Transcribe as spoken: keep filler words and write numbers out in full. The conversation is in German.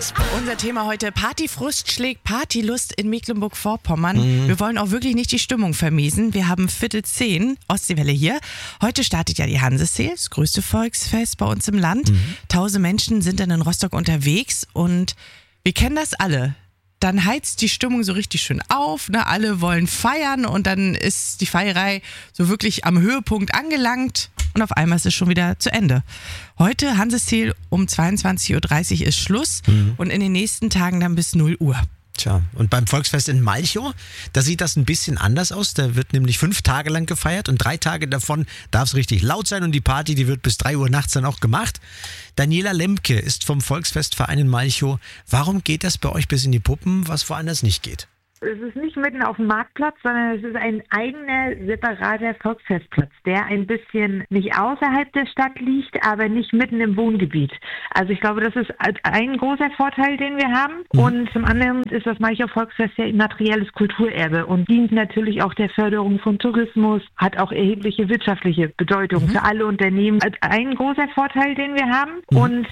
Unser Thema heute: Partyfrust schlägt Partylust in Mecklenburg-Vorpommern. Mhm. Wir wollen auch wirklich nicht die Stimmung vermiesen. Wir haben Viertel zehn, Ostseewelle hier. Heute startet ja die Hanseseel, das größte Volksfest bei uns im Land. Mhm. Tausend Menschen sind dann in Rostock unterwegs und wir kennen das alle. Dann heizt die Stimmung so richtig schön auf, ne? Alle wollen feiern und dann ist die Feierei so wirklich am Höhepunkt angelangt und auf einmal ist es schon wieder zu Ende. Heute Hanseseel um zweiundzwanzig Uhr dreißig ist Schluss Mhm. und in den nächsten Tagen dann bis null Uhr. Tja, und beim Volksfest in Malchow, da sieht das ein bisschen anders aus. Da wird nämlich fünf Tage lang gefeiert und drei Tage davon darf es richtig laut sein und die Party, die wird bis drei Uhr nachts dann auch gemacht. Daniela Lemke ist vom Volksfestverein in Malchow. Warum geht das bei euch bis in die Puppen, was woanders nicht geht? Es ist nicht mitten auf dem Marktplatz, sondern es ist ein eigener, separater Volksfestplatz, der ein bisschen nicht außerhalb der Stadt liegt, aber nicht mitten im Wohngebiet. Also ich glaube, das ist ein großer Vorteil, den wir haben. Mhm. Und zum anderen ist das Malchow Volksfest ja immaterielles Kulturerbe und dient natürlich auch der Förderung von Tourismus, hat auch erhebliche wirtschaftliche Bedeutung Mhm. für alle Unternehmen. Ein großer Vorteil, den wir haben. Mhm. Und